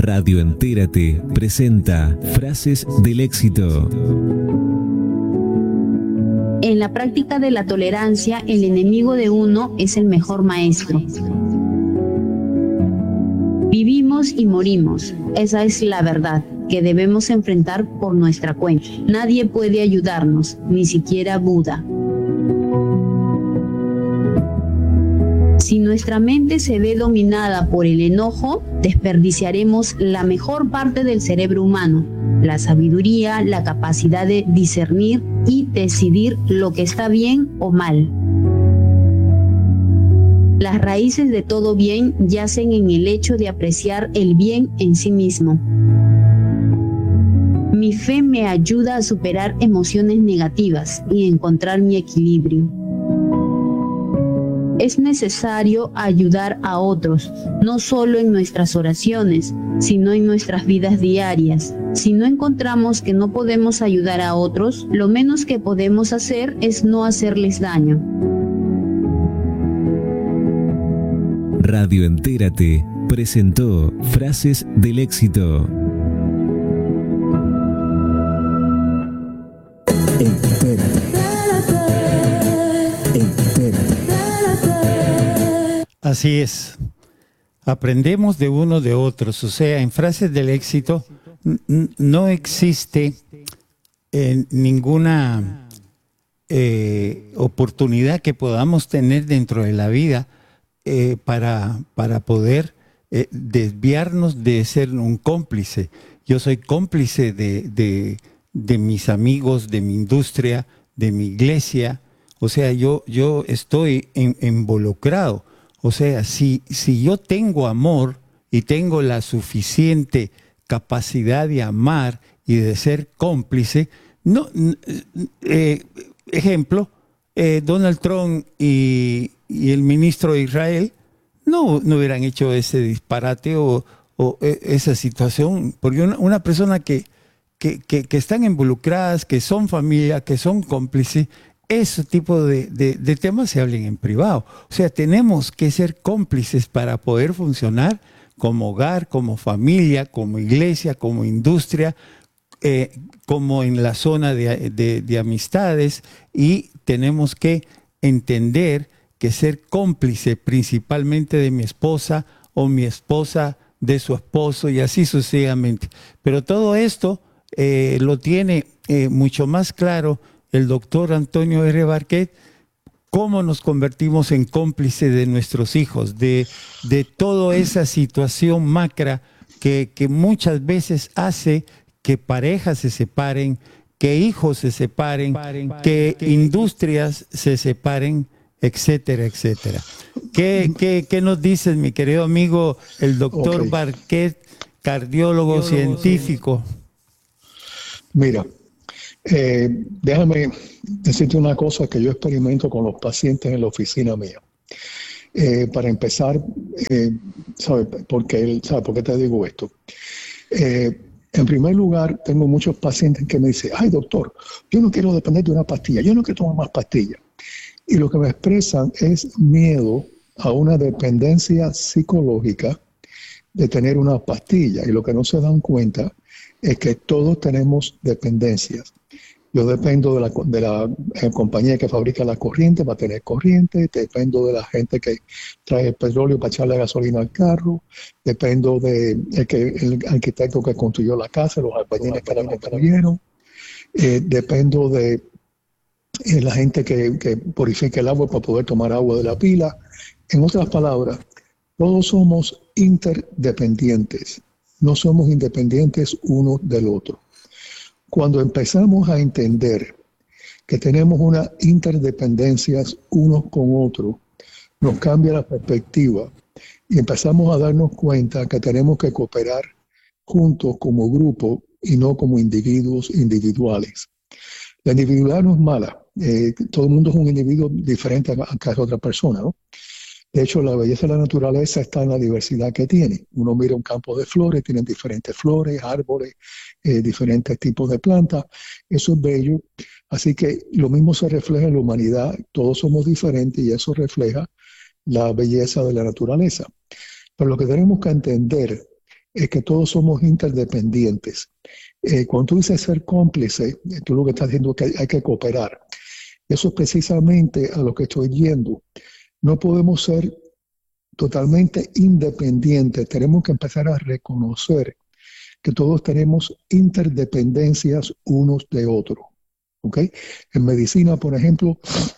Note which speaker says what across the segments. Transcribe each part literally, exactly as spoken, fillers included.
Speaker 1: Radio Entérate presenta Frases del Éxito.
Speaker 2: En la práctica de la tolerancia, el enemigo de uno es el mejor maestro. Vivimos y morimos, esa es la verdad que debemos enfrentar por nuestra cuenta. Nadie puede ayudarnos, ni siquiera Buda. Si nuestra mente se ve dominada por el enojo, desperdiciaremos la mejor parte del cerebro humano, la sabiduría, la capacidad de discernir y decidir lo que está bien o mal. Las raíces de todo bien yacen en el hecho de apreciar el bien en sí mismo. Mi fe me ayuda a superar emociones negativas y encontrar mi equilibrio. Es necesario ayudar a otros, no solo en nuestras oraciones, sino en nuestras vidas diarias. Si no encontramos que no podemos ayudar a otros, lo menos que podemos hacer es no hacerles daño.
Speaker 1: Radio Entérate presentó Frases del Éxito.
Speaker 3: Entérate. Entérate.
Speaker 4: Así es. Aprendemos de uno de otros. O sea, en Frases del Éxito n- no existe eh, ninguna eh, oportunidad que podamos tener dentro de la vida eh, para, para poder eh, desviarnos de ser un cómplice. Yo soy cómplice de, de, de mis amigos, de mi industria, de mi iglesia. O sea, yo, yo estoy en, involucrado. O sea, si, si yo tengo amor y tengo la suficiente capacidad de amar y de ser cómplice, no, eh, ejemplo, eh, Donald Trump y, y el ministro de Israel no, no hubieran hecho ese disparate o, o esa situación, porque una, una persona que, que, que, que están involucradas, que son familia, que son cómplices, ese tipo de, de, de temas se hablen en privado. O sea, tenemos que ser cómplices para poder funcionar como hogar, como familia, como iglesia, como industria, eh, como en la zona de, de, de amistades, y tenemos que entender que ser cómplice principalmente de mi esposa o mi esposa de su esposo y así sucesivamente. Pero todo esto eh, lo tiene eh, mucho más claro el doctor Antonio R. Barquet, cómo nos convertimos en cómplices de nuestros hijos, de, de toda esa situación macra que, que muchas veces hace que parejas se separen, que hijos se separen, que industrias se separen, etcétera, etcétera. ¿Qué, qué, qué nos dices, mi querido amigo, el doctor okay. Barquet, cardiólogo, cardiólogo científico?
Speaker 5: Mira, Eh, déjame decirte una cosa que yo experimento con los pacientes en la oficina mía. Eh, para empezar, eh, ¿sabe por qué, ¿sabe por qué te digo esto? Eh, en primer lugar, tengo muchos pacientes que me dicen, ay doctor, yo no quiero depender de una pastilla, yo no quiero tomar más pastillas. Y lo que me expresan es miedo a una dependencia psicológica de tener una pastilla. Y lo que no se dan cuenta es que todos tenemos dependencias. Yo dependo de la, de la eh, compañía que fabrica la corriente para tener corriente, dependo de la gente que trae el petróleo para echarle gasolina al carro, dependo del de que, el arquitecto que construyó la casa, los albañiles que la construyeron, eh, dependo de eh, la gente que, que purifica el agua para poder tomar agua de la pila. En otras palabras, todos somos interdependientes, no somos independientes uno del otro. Cuando empezamos a entender que tenemos unas interdependencias unos con otros, nos cambia la perspectiva y empezamos a darnos cuenta que tenemos que cooperar juntos como grupo y no como individuos individuales. La individualidad no es mala, eh, todo el mundo es un individuo diferente a, a cada otra persona, ¿no? De hecho, la belleza de la naturaleza está en la diversidad que tiene. Uno mira un campo de flores, tienen diferentes flores, árboles, eh, diferentes tipos de plantas. Eso es bello. Así que lo mismo se refleja en la humanidad. Todos somos diferentes y eso refleja la belleza de la naturaleza. Pero lo que tenemos que entender es que todos somos interdependientes. Eh, cuando tú dices ser cómplice, tú lo que estás diciendo es que hay, hay que cooperar. Eso es precisamente a lo que estoy yendo. No podemos ser totalmente independientes. Tenemos que empezar a reconocer que todos tenemos interdependencias unos de otros. ¿Okay? En medicina, por ejemplo,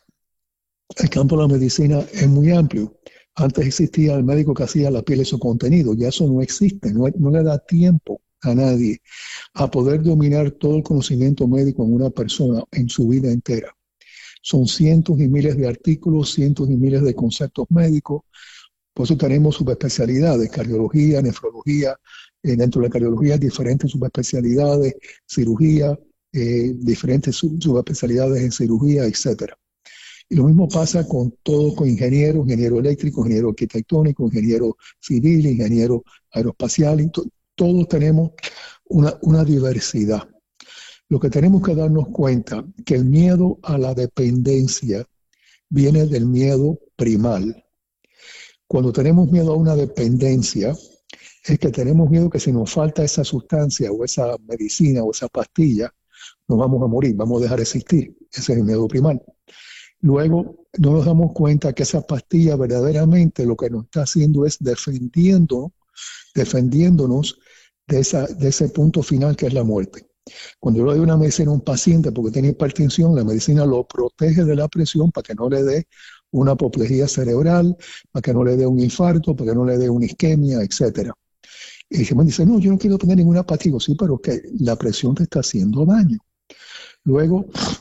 Speaker 5: el campo de la medicina es muy amplio. Antes existía el médico que hacía la piel y su contenido. Ya eso no existe. No, no le da tiempo a nadie a poder dominar todo el conocimiento médico en una persona en su vida entera. Son cientos y miles de artículos, cientos y miles de conceptos médicos. Por eso tenemos subespecialidades, cardiología, nefrología. Eh, dentro de la cardiología, diferentes subespecialidades, cirugía, eh, diferentes sub subespecialidades en cirugía, etcétera. Y lo mismo pasa con todo, con ingenieros, ingeniero eléctrico, ingeniero arquitectónico, ingeniero civil, ingeniero aeroespacial. Y to todos tenemos una, una diversidad. Lo que tenemos que darnos cuenta que el miedo a la dependencia viene del miedo primal. Cuando tenemos miedo a una dependencia, es que tenemos miedo que si nos falta esa sustancia o esa medicina o esa pastilla, nos vamos a morir, vamos a dejar de existir. Ese es el miedo primal. Luego no nos damos cuenta que esa pastilla verdaderamente lo que nos está haciendo es defendiendo, defendiéndonos de, esa, de ese punto final que es la muerte. Cuando yo le doy una medicina a un paciente porque tiene hipertensión, la medicina lo protege de la presión para que no le dé una apoplejía cerebral, para que no le dé un infarto, para que no le dé una isquemia, etcétera. Y el dice, no, yo no quiero poner ninguna pastilla. Sí, pero que la presión te está haciendo daño. Luego,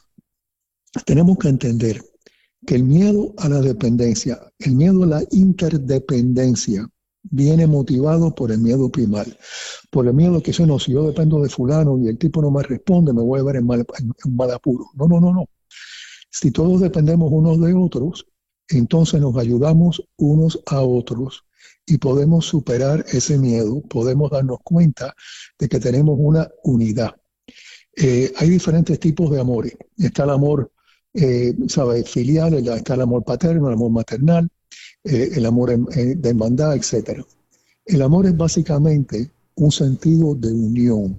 Speaker 5: tenemos que entender que el miedo a la dependencia, el miedo a la interdependencia, viene motivado por el miedo primal. Por el miedo que si no, si yo dependo de fulano y el tipo no me responde, me voy a ver en mal, en mal apuro. No, no, no, no. Si todos dependemos unos de otros, entonces nos ayudamos unos a otros y podemos superar ese miedo, podemos darnos cuenta de que tenemos una unidad. Eh, hay diferentes tipos de amores. Está el amor, eh, ¿sabes? Filial, está el amor paterno, el amor maternal, eh, el amor eh, de hermandad, etcétera. El amor es básicamente un sentido de unión.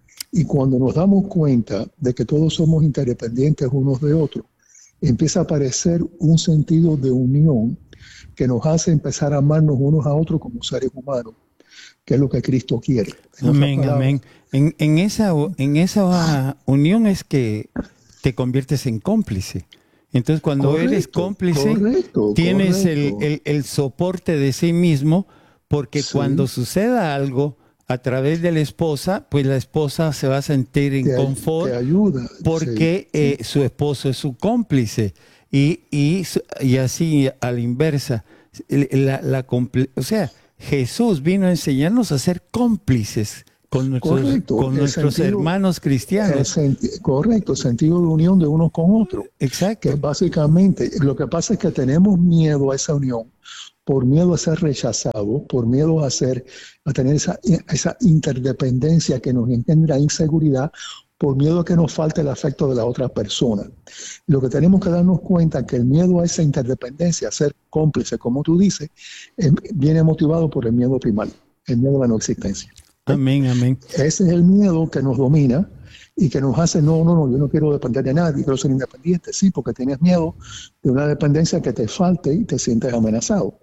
Speaker 5: Y cuando nos damos cuenta de que todos somos interdependientes unos de otros, empieza a aparecer un sentido de unión que nos hace empezar a amarnos unos a otros como seres humanos, que es lo que Cristo quiere.
Speaker 4: Amén, amén. En, en, esa, en esa unión es que te conviertes en cómplice. Entonces, cuando correcto, eres cómplice, correcto, tienes correcto. El, el, el soporte de sí mismo, porque sí. Cuando suceda algo a través de la esposa, pues la esposa se va a sentir en te, confort
Speaker 5: te ayuda,
Speaker 4: porque sí, eh, sí. su esposo es su cómplice. Y, y, y así a la inversa. La, la o sea, Jesús vino a enseñarnos a ser cómplices con nuestros, correcto, con nuestros sentido, hermanos cristianos.
Speaker 5: El senti correcto, el sentido de unión de unos con otros.
Speaker 4: Exacto.
Speaker 5: Que básicamente, lo que pasa es que tenemos miedo a esa unión, por miedo a ser rechazado, por miedo a, ser, a tener esa, esa interdependencia que nos engendra inseguridad, por miedo a que nos falte el afecto de la otra persona. Lo que tenemos que darnos cuenta es que el miedo a esa interdependencia, a ser cómplice, como tú dices, eh, viene motivado por el miedo primal, el miedo a la no existencia.
Speaker 4: Amén, amén.
Speaker 5: Ese es el miedo que nos domina y que nos hace, no, no, no, yo no quiero depender de nadie, quiero ser independiente. Sí, porque tienes miedo de una dependencia que te falte y te sientes amenazado.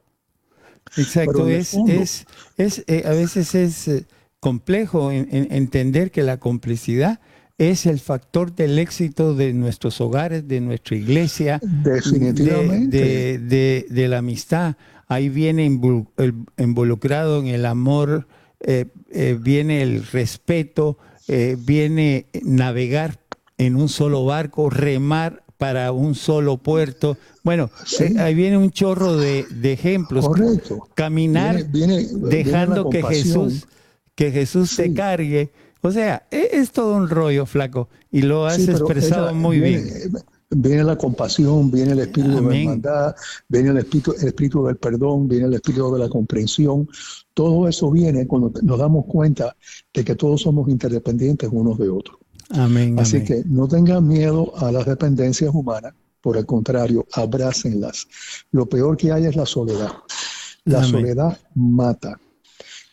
Speaker 4: Exacto, es, fondo, es, es eh, a veces es eh, complejo en, en entender que la complicidad es el factor del éxito de nuestros hogares, de nuestra iglesia,
Speaker 5: definitivamente,
Speaker 4: de, de, de, de la amistad. Ahí viene involucrado en el amor, eh, eh, viene el respeto, eh, viene navegar en un solo barco, remar para un solo puerto. Bueno, sí. eh, ahí viene un chorro de, de ejemplos.
Speaker 5: Correcto.
Speaker 4: Caminar viene, viene, dejando viene que Jesús, que Jesús sí. te cargue. O sea, es todo un rollo, flaco, y lo has sí, expresado esa, muy
Speaker 5: viene,
Speaker 4: bien.
Speaker 5: Viene la compasión, viene el espíritu Amén. de la hermandad, viene el espíritu, el espíritu del perdón, viene el espíritu de la comprensión. Todo eso viene cuando nos damos cuenta de que todos somos interdependientes unos de otros.
Speaker 4: Amén.
Speaker 5: Así
Speaker 4: amén.
Speaker 5: que no tengan miedo a las dependencias humanas, por el contrario, abrácenlas. Lo peor que hay es la soledad. La amén. soledad mata.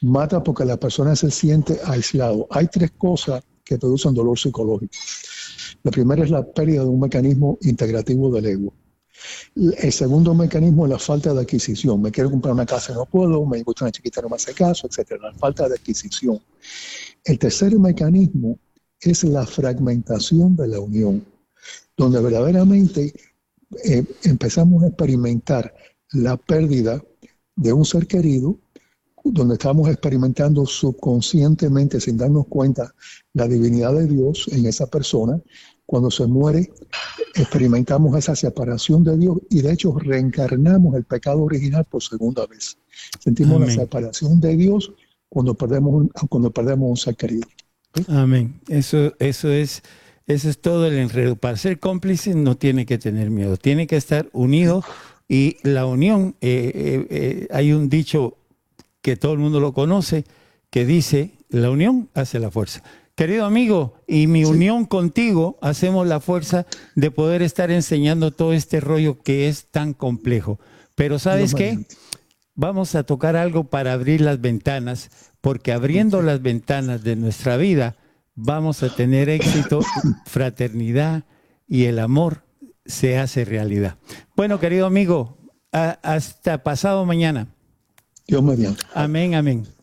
Speaker 5: Mata porque la persona se siente aislado. Hay tres cosas que producen dolor psicológico. La primera es la pérdida de un mecanismo integrativo del ego. El segundo mecanismo es la falta de adquisición. Me quiero comprar una casa y no puedo, me gusta una chiquita y no me hace caso, etcétera. La falta de adquisición. El tercer mecanismo es la fragmentación de la unión, donde verdaderamente eh, empezamos a experimentar la pérdida de un ser querido, donde estamos experimentando subconscientemente, sin darnos cuenta, la divinidad de Dios en esa persona. Cuando se muere, experimentamos esa separación de Dios y de hecho reencarnamos el pecado original por segunda vez. Sentimos Amén. La separación de Dios cuando perdemos un, cuando perdemos un ser querido. ¿Sí?
Speaker 4: Amén. Eso, eso, es, eso es todo el enredo. Para ser cómplice no tiene que tener miedo, tiene que estar unido. Y la unión, eh, eh, eh, hay un dicho que todo el mundo lo conoce, que dice, la unión hace la fuerza. Querido amigo, y mi sí. unión contigo hacemos la fuerza de poder estar enseñando todo este rollo que es tan complejo. Pero ¿sabes qué? Vamos a tocar algo para abrir las ventanas, porque abriendo okay. las ventanas de nuestra vida vamos a tener éxito, fraternidad y el amor se hace realidad. Bueno, querido amigo, a, hasta pasado mañana.
Speaker 5: Dios mediante.
Speaker 4: Amén, amén.